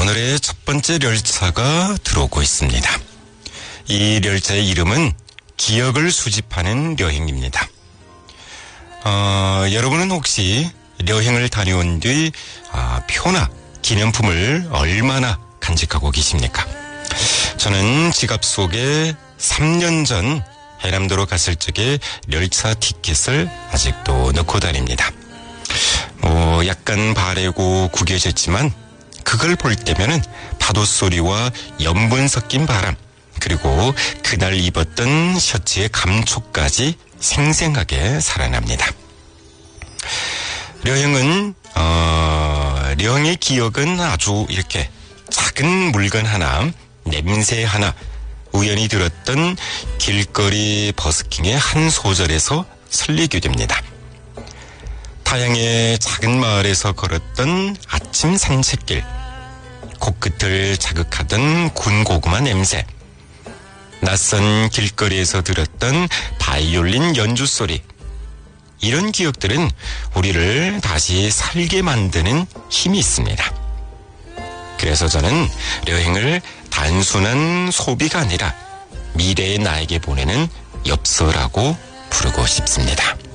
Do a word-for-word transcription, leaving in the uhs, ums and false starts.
오늘의 첫 번째 열차가 들어오고 있습니다. 이 열차의 이름은 기억을 수집하는 여행입니다. 어, 여러분은 혹시 여행을 다녀온 뒤 아, 표나 기념품을 얼마나 간직하고 계십니까? 저는 지갑 속에 삼 년 전 해남도로 갔을 적에 열차 티켓을 아직도 넣고 다닙니다. 뭐 약간 바래고 구겨졌지만 그걸 볼 때면은 파도 소리와 염분 섞인 바람, 그리고 그날 입었던 셔츠의 감촉까지 생생하게 살아납니다. 려형은 어, 려형의 기억은 아주 이렇게 작은 물건 하나, 냄새 하나, 우연히 들었던 길거리 버스킹의 한 소절에서 설리게 됩니다. 타양의 작은 마을에서 걸었던 아침 산책길, 코끝을 자극하던 군고구마 냄새, 낯선 길거리에서 들었던 바이올린 연주 소리, 이런 기억들은 우리를 다시 살게 만드는 힘이 있습니다. 그래서 저는 여행을 단순한 소비가 아니라 미래의 나에게 보내는 엽서라고 부르고 싶습니다.